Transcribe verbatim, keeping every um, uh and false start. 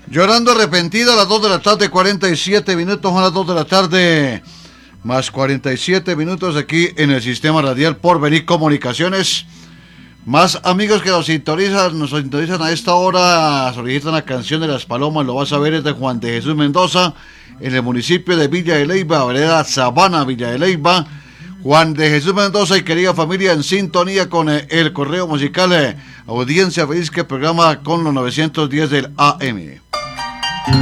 Llorando arrepentida a las dos de la tarde, cuarenta y siete minutos, a las dos de la tarde, más cuarenta y siete minutos aquí en el sistema radial Porvenir Comunicaciones. Más amigos que nos sintonizan, nos sintonizan a esta hora, solicitan la canción de Las Palomas, lo vas a ver, es de Juan de Jesús Mendoza, en el municipio de Villa de Leyva, vereda Sabana, Villa de Leyva. Juan de Jesús Mendoza y querida familia en sintonía con eh, el correo musical, eh, audiencia feliz que programa con los novecientos diez del A M.